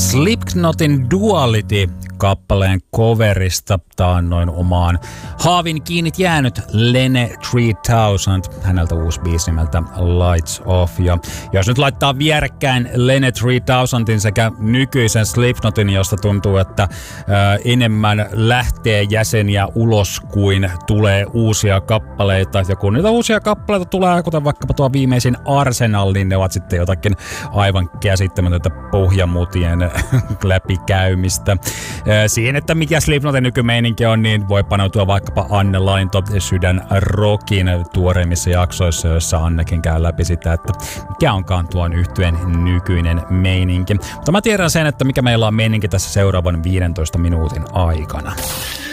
Slipknotin Duality-kappaleen coverista taannoin omaan haavin kiinnit jäänyt Lene 3000. Häneltä uusi biisi nimeltä Lights Off. Ja jos nyt laittaa vierekkäin Lene 3000 sekä nykyisen Slipknotin, josta tuntuu, että enemmän lähtee jäseniä ulos kuin tulee uusia kappaleita. Ja kun niitä uusia kappaleita tulee, kuten vaikkapa tuo viimeisin Arsenal, niin ne ovat sitten jotakin aivan käsittämätöntä pohjamutien läpikäymistä. Siihen, että mikä Slipknotin nykymeininki on, niin voi paneutua vaikkapa Anne Lainto Sydän Rockin tuoreimmissa jaksoissa, joissa Annekin käy läpi sitä, että mikä onkaan tuon yhtyeen nykyinen meininki. Mutta mä tiedän sen, että mikä meillä on meininki tässä seuraavan 15 minuutin aikana.